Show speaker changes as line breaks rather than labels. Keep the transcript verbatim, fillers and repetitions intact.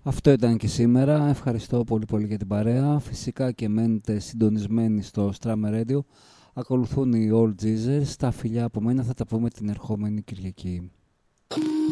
Αυτό ήταν και σήμερα. Ευχαριστώ πολύ πολύ για την παρέα. Φυσικά και μένετε συντονισμένοι στο Strammer Radio. Ακολουθούν οι All Jesus. Τα φιλιά από μένα, θα τα πούμε την ερχόμενη Κυριακή.